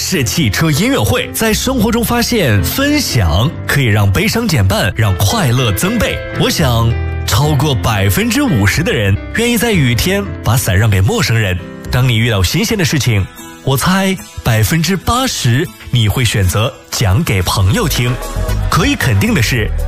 是汽车音乐会。在生活中发现分享可以让悲伤减半，让快乐增倍。我想超过50%的人愿意在雨天把伞让给陌生人。当你遇到新鲜的事情，我猜80%你会选择讲给朋友听。可以肯定的是，